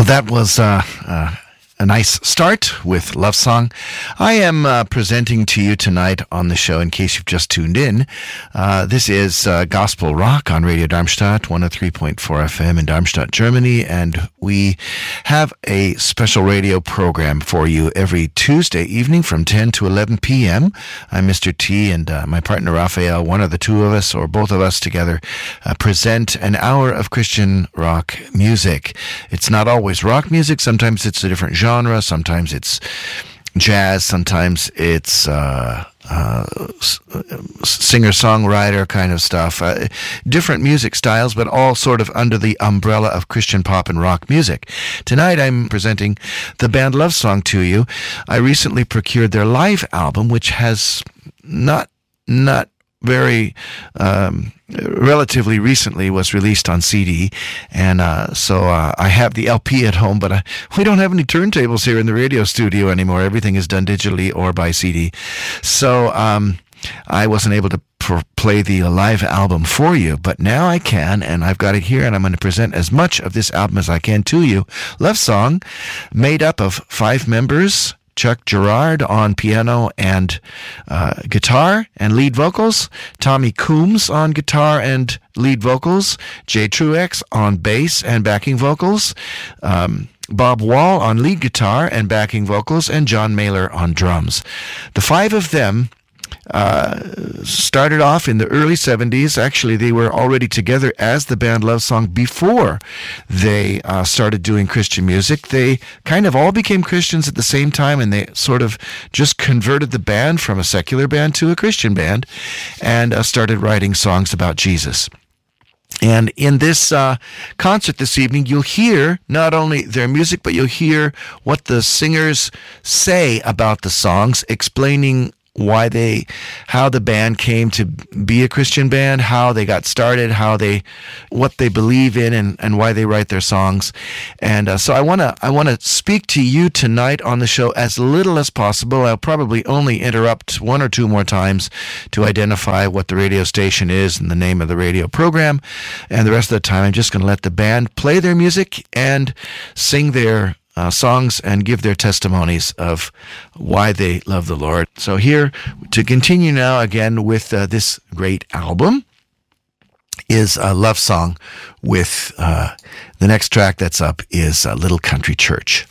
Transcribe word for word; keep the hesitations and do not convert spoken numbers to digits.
that was uh, uh, a nice start with Love Song. I am uh, presenting to you tonight on the show, in case you've just tuned in. Uh, this is uh, Gospel Rock on Radio Darmstadt, one oh three point four F M in Darmstadt, Germany, and we have a special radio program for you every Tuesday evening from ten to eleven p.m. I'm Mister T, and uh, my partner Raphael, one of the two of us, or both of us together, uh, present an hour of Christian rock music. It's not always rock music. Sometimes it's a different genre. Genre. Sometimes it's jazz. Sometimes it's uh, uh, singer-songwriter kind of stuff. Uh, different music styles, but all sort of under the umbrella of Christian pop and rock music. Tonight I'm presenting the band Love Song to you. I recently procured their live album, which has not not very um, relatively recently was released on C D, and uh, so uh, I have the L P at home, but I, we don't have any turntables here in the radio studio anymore. Everything is done digitally or by C D, so um, I wasn't able to pr- play the live album for you, but now I can, and I've got it here, and I'm going to present as much of this album as I can to you. Love Song, made up of five members: Chuck Girard on piano and uh, guitar and lead vocals, Tommy Coombs on guitar and lead vocals, Jay Truex on bass and backing vocals, um, Bob Wall on lead guitar and backing vocals, and John Mailer on drums. The five of them Uh, started off in the early seventies. Actually, they were already together as the band Love Song before they uh, started doing Christian music. They kind of all became Christians at the same time, and they sort of just converted the band from a secular band to a Christian band and uh, started writing songs about Jesus. And in this uh, concert this evening, you'll hear not only their music, but you'll hear what the singers say about the songs, explaining why they, how the band came to be a Christian band, how they got started, how they, what they believe in, and, and why they write their songs. And uh, so I want to, I want to speak to you tonight on the show as little as possible. I'll probably only interrupt one or two more times to identify what the radio station is and the name of the radio program. And the rest of the time, I'm just going to let the band play their music and sing their Uh, songs and give their testimonies of why they love the Lord. So here, to continue now again with uh, this great album, is a Love Song with uh, the next track that's up is uh, Little Country Church.